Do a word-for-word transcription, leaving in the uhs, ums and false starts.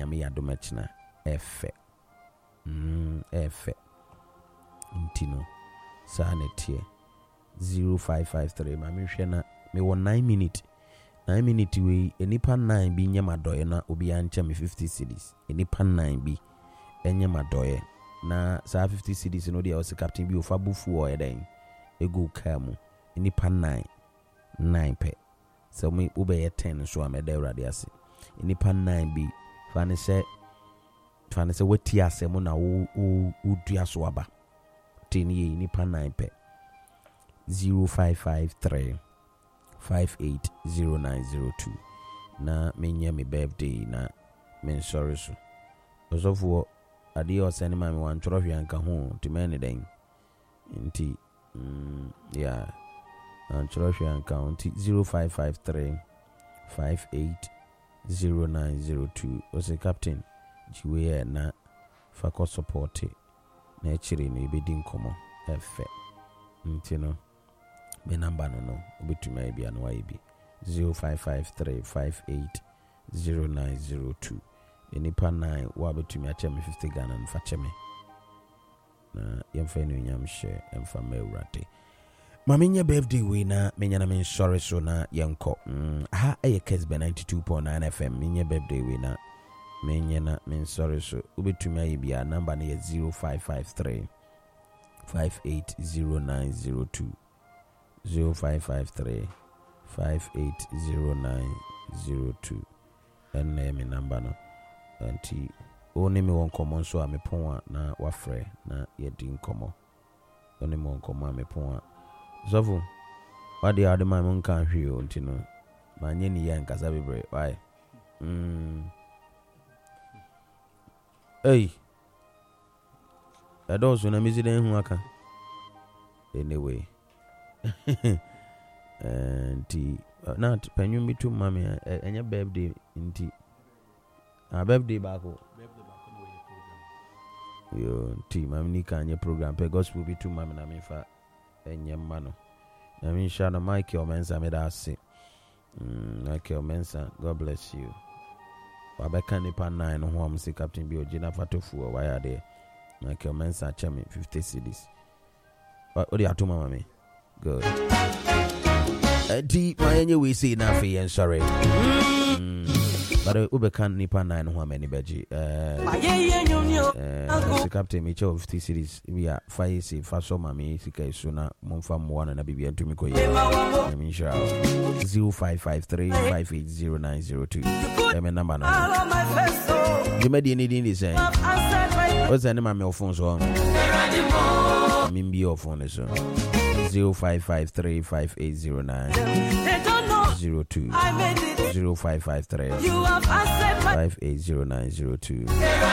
Yami Yadomachna F. F. Intino Sanetie zero five five three. Mammy Shena, me one nine minute. Nine minute way, any pan nine be Yamadoyana, Ubi Ancha me fifty cities. Any pan nine be Enyamadoye. Na sa fifty cities in Odia was a captain be of Fabufu or a day. A go camu. Any pan nine. Nine pe. So me ube ten so I'm a day radiasi. Any pan nine be. Fanny said, Fanny said, what tia semona u u diaswaba. Ten ye any pan nine pe. Zero five five three. five eight zero nine zero two. Na menye me birthday na men sorry so. Osofu ade o send ma me wan choro hwe anka ho ti men den. Nti mm yeah. An choro hwe anka nti zero five five three five eight zero nine zero two. Ose captain jiwe na fako support na echiri no ibedi nkomo efe. Nti no me number no no obetumi bia no why be zero five five three five eight zero nine zero two. Enipa nine wa betumi ache me fifty Ghana no fa che me na yemfa no nyam share emfa me urate mama nya birthday we na menya na me sorry so na yenko mm ha eye Kesbe ninety-two point nine F M menya birthday we na menya na me sorry so obetumi ayi bia number na zero five five three five eight zero nine zero two. Zero five five three five eight zero nine zero two. And name me number no. Anti only me one common so I'm a pon na wafre na yedin komo. Only me one common me pon. Zovu. What the other man can hear until no. Manye ni yan kasa bebre. Why? Mm. Hey. I don't want to miss it in anyway. Nti not penyu me to mommy and your birthday nti a birthday bako yo nti mami ni ka anya program pe gospel be to mommy na me fa enye mano na me sha na Michael Mensa me da ase mm Michael Mensa, God bless you. Wabeka nipa nine no ho am say captain bi ogina fatofu o why are there Michael Mensa chemi fifty cedis what odi atuma mami. Good. Uh, deep my anyway say na fe and sorry. Mm. But uh, ube can nipa nine ho many beji. Uh, uh, captain me cho fifty series we are five say fast so mami sika suna monfa mo na bibi antumi ko ye. I mean sure. zero five five three five eight zero nine zero two. Em number na. You made any din say. What's the name of my phone so? Mimbi your phone so. Zero five five three five eight zero nine zero two. Zero five five three five eight zero nine zero two.